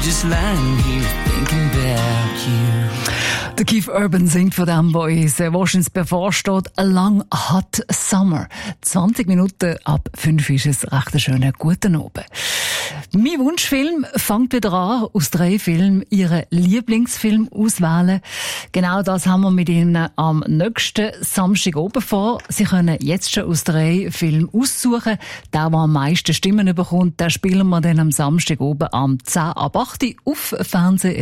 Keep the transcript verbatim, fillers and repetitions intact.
just lying here thinking about you. Der Keith Urban singt von dem, was uns uns bevorsteht. A long hot summer. zwanzig Minuten ab fünf ist es recht ein schöner guten Abend. Mein Wunschfilm fängt wieder an, aus drei Filmen Ihren Lieblingsfilm auswählen. Genau das haben wir mit Ihnen am nächsten Samstag oben vor. Sie können jetzt schon aus drei Filmen aussuchen. Der, der am meisten Stimmen bekommt, den spielen wir dann am Samstag oben am zehn ab acht auf Fernsehen